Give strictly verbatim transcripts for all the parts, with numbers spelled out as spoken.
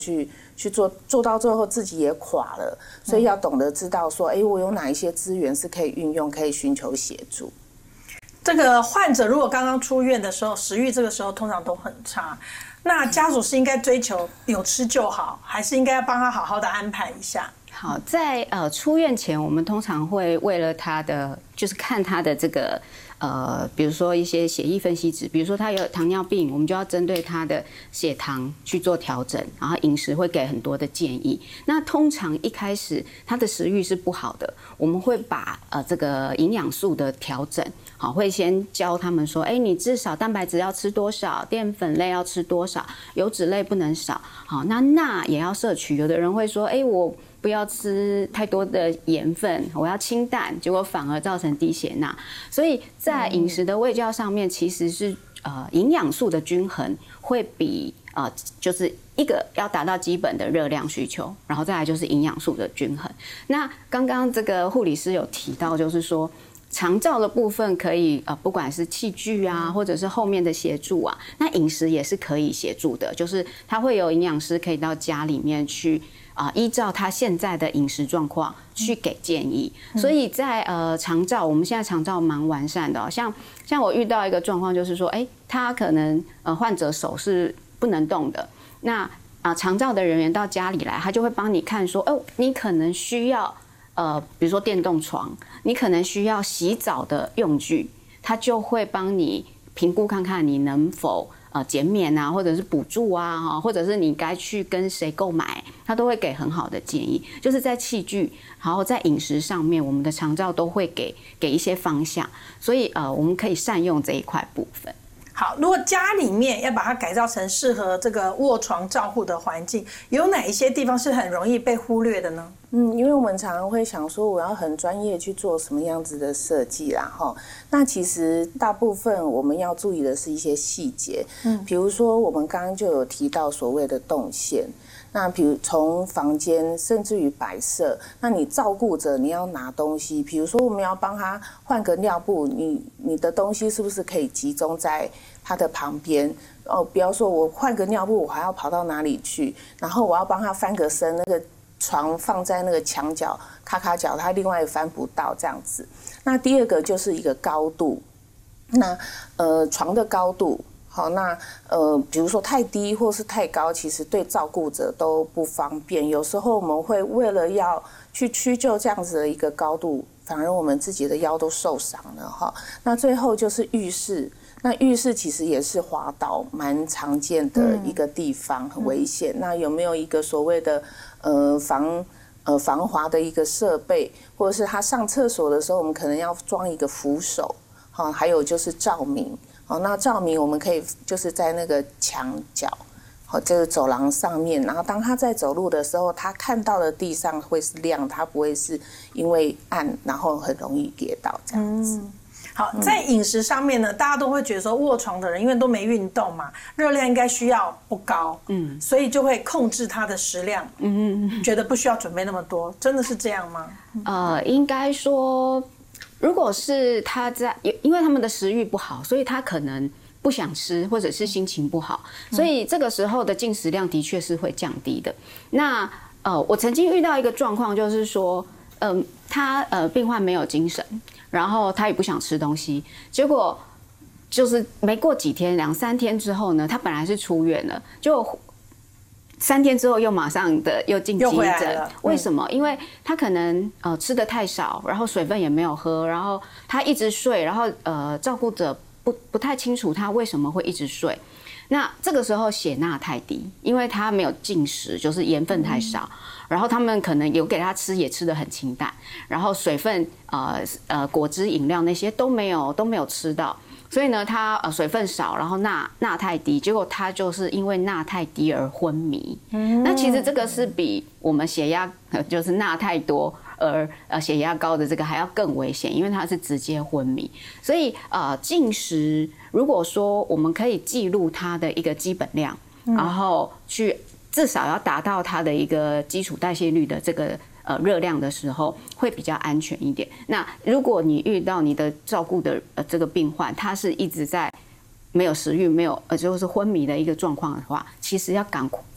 去去做，做到最后自己也垮了，所以要懂得知道说，哎，我有哪一些资源是可以运用，可以寻求协助。 这个患者如果刚刚出院的时候，食欲这个时候通常都很差，那家属是应该追求有吃就好，还是应该要帮他好好的安排一下？ 好，在呃出院前，我们通常会为了他的，就是看他的这个呃，比如说一些血液分析值，比如说他有糖尿病，我们就要针对他的血糖去做调整，然后饮食会给很多的建议。那通常一开始他的食欲是不好的，我们会把呃这个营养素的调整，好，会先教他们说，哎，你至少蛋白质要吃多少，淀粉类要吃多少，油脂类不能少，好，那钠也要摄取。有的人会说，哎，我不要吃太多的盐分，我要清淡，结果反而造成低血钠。所以在饮食的卫教上面，其实是呃营养素的均衡会比呃就是一个要达到基本的热量需求，然后再来就是营养素的均衡。那刚刚这个护理师有提到，就是说长照的部分可以呃，不管是器具啊，或者是后面的协助啊，那饮食也是可以协助的，就是他会有营养师可以到家里面去。啊，依照他现在的饮食状况去给建议，所以在呃长照，我们现在长照蛮完善的、哦。像像我遇到一个状况，就是说，哎，他可能呃患者手是不能动的，那啊长照的人员到家里来，他就会帮你看说，哦，你可能需要呃比如说电动床，你可能需要洗澡的用具，他就会帮你评估看看你能否。呃，减免啊，或者是补助啊，或者是你该去跟谁购买，他都会给很好的建议。就是在器具，然后在饮食上面，我们的长照都会给给一些方向，所以呃，我们可以善用这一块部分。 好，如果家里面要把它改造成适合这个卧床照护的环境，有哪一些地方是很容易被忽略的呢？ 嗯，因为我们常常会想说，我要很专业去做什么样子的设计啦，哈。那其实大部分我们要注意的是一些细节，嗯，比如说我们刚刚就有提到所谓的动线。那比如从房间甚至于摆设，那你照顾者你要拿东西，比如说我们要帮他换个尿布，你你的东西是不是可以集中在他的旁边？哦，不要说我换个尿布，我还要跑到哪里去？然后我要帮他翻个身，那个床放在那个墙角、咔咔角，他另外翻不到这样子。那第二个就是一个高度，那呃床的高度。好，那呃，比如说太低或是太高，其实对照顾者都不方便。有时候我们会为了要去屈就这样子的一个高度，反而我们自己的腰都受伤了哈。那最后就是浴室，那浴室其实也是滑倒蛮常见的一个地方，很危险。那有没有一个所谓的呃防呃防滑的一个设备，或者是他上厕所的时候，我们可能要装一个扶手，好，还有就是照明。哦，那照明我们可以就是在那个墙角，好，这个走廊上面，然后当他在走路的时候，他看到的地上会是亮，他不会是因为暗，然后很容易跌倒这样子。嗯， 好，在饮食上面呢，大家都会觉得说卧床的人因为都没运动嘛，热量应该需要不高，嗯，所以就会控制他的食量，嗯嗯，觉得不需要准备那么多，真的是这样吗？ 呃，应该说。如果是他在，因为他们的食欲不好，所以他可能不想吃，或者是心情不好，所以这个时候的进食量的确是会降低的。那呃，我曾经遇到一个状况，就是说，嗯、呃，他呃病患没有精神，然后他也不想吃东西，结果就是没过几天，两三天之后呢，他本来是出院了，就。三天之后又马上的又进急诊，为什么？因为他可能呃吃的太少，然后水分也没有喝，然后他一直睡，然后呃照顾者不不太清楚他为什么会一直睡。那这个时候血钠太低，因为他没有进食，就是盐分太少，然后他们可能有给他吃，也吃得很清淡，然后水分呃呃果汁饮料那些都没有都没有吃到。所以呢，他呃水分少，然后钠钠太低，结果他就是因为钠太低而昏迷。嗯，那其实这个是比我们血压就是钠太多而呃血压高的这个还要更危险，因为它是直接昏迷。所以呃进食，如果说我们可以记录它的一个基本量，然后去至少要达到它的一个基础代谢率的这个。呃，热量的时候会比较安全一点。那如果你遇到你的照顾的呃这个病患，他是一直在没有食欲、没有呃就是昏迷的一个状况的话，其实要赶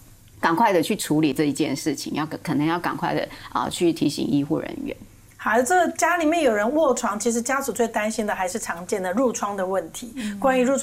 赶快的去处理这一件事情，要可能要赶快的啊、呃、去提醒医护人员。 好，这家里面有人卧床，其实家属最担心的还是常见的褥疮的问题。嗯、关于褥